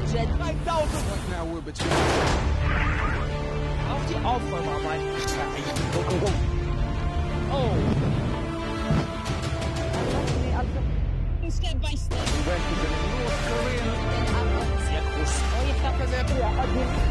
جد 5000. What now we're between. عرفتي اوفر مع باي اوه ستيب باي ستيب North Korean. يكبس